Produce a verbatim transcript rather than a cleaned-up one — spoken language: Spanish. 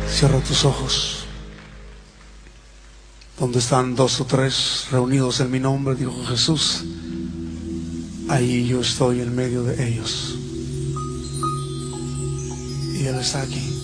Cierra tus ojos. Donde están dos o tres reunidos en mi nombre, dijo Jesús, ahí yo estoy en medio de ellos. Y Él está aquí.